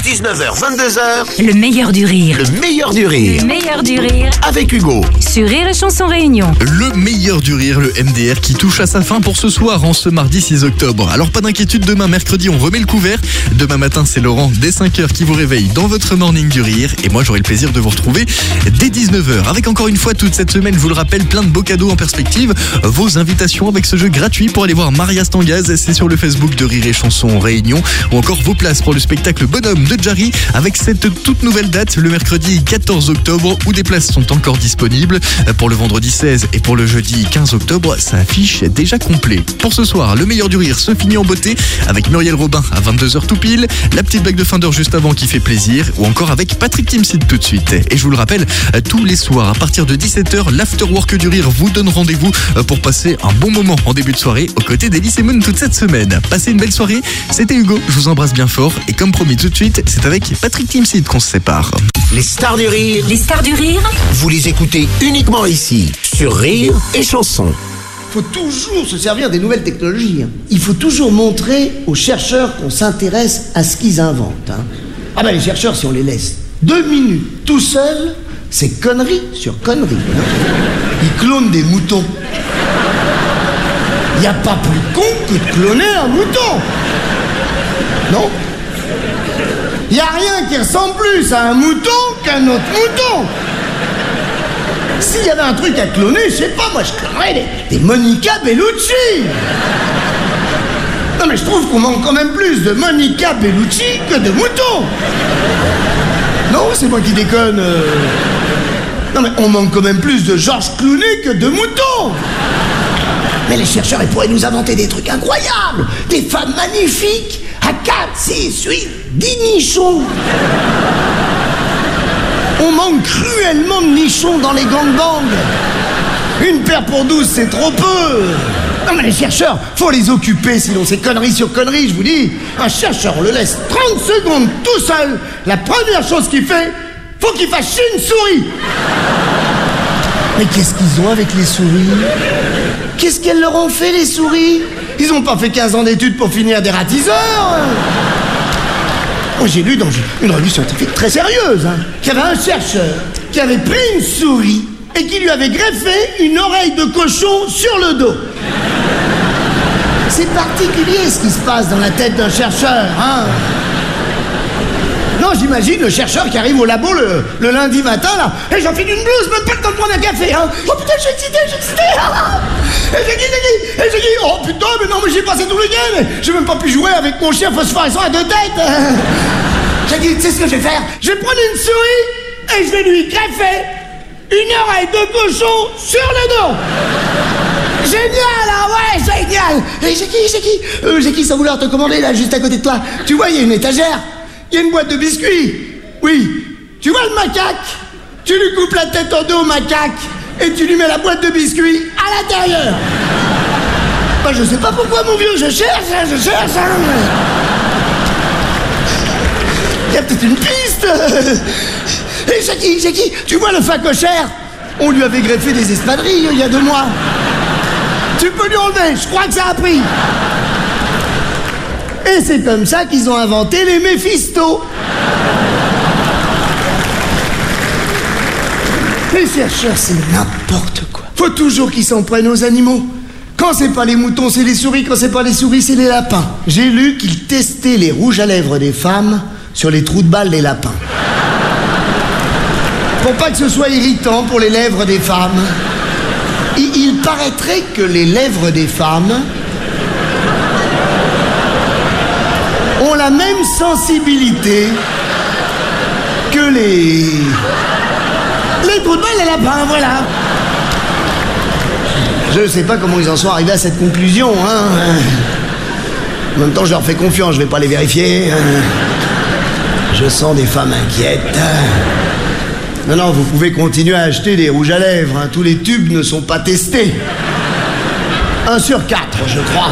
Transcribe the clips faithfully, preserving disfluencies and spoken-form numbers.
dix-neuf heures vingt-deux heures, Le meilleur du rire. le meilleur du rire. Le meilleur du rire Avec Hugo. sur Rire et Chanson Réunion. Le meilleur du rire, le M D R qui touche à sa fin pour ce soir, en ce mardi six octobre. Alors pas d'inquiétude, demain mercredi on remet le couvert. Demain matin c'est Laurent dès cinq heures qui vous réveille dans votre morning du rire. Et moi j'aurai le plaisir de vous retrouver dès dix-neuf heures. Avec encore une fois toute cette semaine, je vous le rappelle, plein de beaux cadeaux en perspective. Vos invitations avec ce jeu gratuit pour aller voir Maria Stangaz, c'est sur le Facebook de Rire et Chanson Réunion. Ou encore vos places pour le spectacle Bonhomme de Jarry avec cette toute nouvelle date le mercredi quatorze octobre où des places sont encore disponibles. Pour le vendredi seize et pour le jeudi quinze octobre, ça affiche déjà complet. Pour ce soir, le meilleur du rire se finit en beauté avec Muriel Robin à vingt-deux heures tout pile, la petite blague de fin d'heure juste avant qui fait plaisir, ou encore avec Patrick Timsit tout de suite. Et je vous le rappelle, tous les soirs à partir de dix-sept heures, l'Afterwork du rire vous donne rendez-vous pour passer un bon moment en début de soirée aux côtés d'Elise et Moon toute cette semaine. Passez une belle soirée, c'était Hugo, je vous embrasse bien fort et comme promis tout de suite, c'est avec Patrick Timsit qu'on se sépare. Les stars du rire, Les stars du rire, vous les écoutez uniquement ici, sur Rire et Chanson. Il faut toujours se servir des nouvelles technologies. hein. Il faut toujours montrer aux chercheurs qu'on s'intéresse à ce qu'ils inventent. hein. Ah ben les chercheurs, si on les laisse deux minutes tout seuls, c'est connerie sur connerie. hein. Ils clonent des moutons. Il n'y a pas plus con que de cloner un mouton. Non? Il n'y a rien qui ressemble plus à un mouton qu'un autre mouton. S'il y avait un truc à cloner, je sais pas, moi je clonerais des, des Monica Bellucci. Non mais je trouve qu'on manque quand même plus de Monica Bellucci que de moutons. Non, c'est moi qui déconne. euh. Non mais on manque quand même plus de George Clooney que de moutons. Mais les chercheurs, ils pourraient nous inventer des trucs incroyables. Des femmes magnifiques à quatre, six, huit, dix nichons. On manque cruellement de nichons dans les gangbangs. Une paire pour douze, c'est trop peu. Non mais les chercheurs, faut les occuper, sinon c'est connerie sur connerie, je vous dis. Un chercheur, on le laisse trente secondes tout seul. La première chose qu'il fait, faut qu'il fasse chier une souris. Mais qu'est-ce qu'ils ont avec les souris? Qu'est-ce qu'elles leur ont fait, les souris? Ils ont pas fait quinze ans d'études pour finir des ratiseurs. Moi, j'ai lu dans une revue scientifique très sérieuse hein, qu'il y avait un chercheur qui avait pris une souris et qui lui avait greffé une oreille de cochon sur le dos. C'est particulier ce qui se passe dans la tête d'un chercheur, hein. Non, j'imagine le chercheur qui arrive au labo le, le lundi matin, là, et j'enfile une blouse, même pas le temps de prendre un café, hein. Oh putain, je suis excité, je suis excité. Et j'ai dit, j'ai dit, et j'ai dit, oh putain, mais non, mais j'ai passé tout le week-end, j'ai même pas pu jouer avec mon chien phosphorescent à deux têtes. J'ai dit, tu sais ce que je vais faire? Je vais prendre une souris et je vais lui greffer une oreille de cochon sur le dos. Génial, ah ouais, génial. Et j'ai qui, j'ai qui euh, J'ai qui sans vouloir te commander, là, juste à côté de toi? Tu vois, il y a une étagère. Il y a une boîte de biscuits. Oui. Tu vois le macaque? Tu lui coupes la tête en deux au macaque et tu lui mets la boîte de biscuits à l'intérieur. Bah je sais pas pourquoi mon vieux, je cherche, hein, je cherche. Hein. Il y a peut-être une piste. Et Jackie, Jackie, tu vois le facochère? On lui avait greffé des espadrilles il y a deux mois. Tu peux lui enlever, je crois que ça a pris. Et c'est comme ça qu'ils ont inventé les Méphisto. Les chercheurs, c'est n'importe quoi. Faut toujours qu'ils s'en prennent aux animaux. Quand c'est pas les moutons, c'est les souris. Quand c'est pas les souris, c'est les lapins. J'ai lu qu'ils testaient les rouges à lèvres des femmes sur les trous de balles des lapins. Pour pas que ce soit irritant pour les lèvres des femmes. Il, il paraîtrait que les lèvres des femmes ont la même sensibilité que les... les trous de balles des lapins, voilà. Je sais pas comment ils en sont arrivés à cette conclusion, hein. En même temps, je leur fais confiance, je vais pas les vérifier. Je sens des femmes inquiètes. Non, non, vous pouvez continuer à acheter des rouges à lèvres, hein. Tous les tubes ne sont pas testés. Un sur quatre, je crois.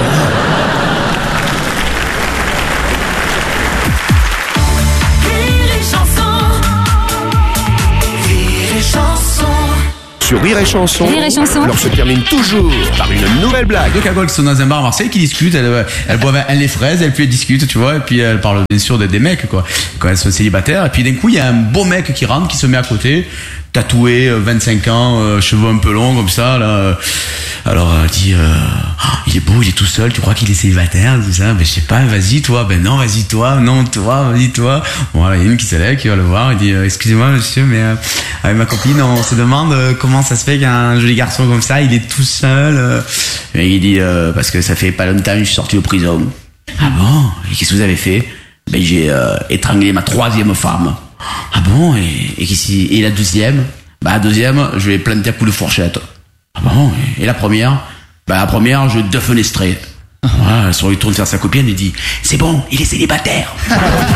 Sur Rire et Chanson, Rire et Chanson. alors se termine toujours par une nouvelle blague. Deux cagoles qui sont dans un bar à Marseille qui discutent, elles, elles boivent un lait fraise, elles puis elles discutent, tu vois, et puis elles parlent bien sûr des, des mecs, quoi, quand elles sont célibataires, et puis d'un coup il y a un beau mec qui rentre, qui se met à côté, tatoué, vingt-cinq ans, euh, cheveux un peu longs comme ça, là. Alors elle dit, euh, oh, il est beau, il est tout seul, tu crois qu'il est célibataire, tout ça, ben je sais pas, vas-y toi, ben non, vas-y toi, non toi, vas-y toi. Voilà, il y a une qui se lève, qui va le voir, il dit, euh, excusez-moi monsieur, mais euh, avec ma copine, on se demande euh, comment ça se fait qu'un joli garçon comme ça, il est tout seul. Euh. Et il dit, euh, parce que ça fait pas longtemps que je suis sorti de prison. Ah bon? Et qu'est-ce que vous avez fait? Ben j'ai euh, étranglé ma troisième femme. Ah bon? Et, et, et la deuxième? Bah la deuxième, je l'ai planté à coups de fourchette. Ah bon? Et la première? Bah la première, je l'ai defenestré. Voilà, elle se retourne vers sa copine et dit, c'est bon, il est célibataire.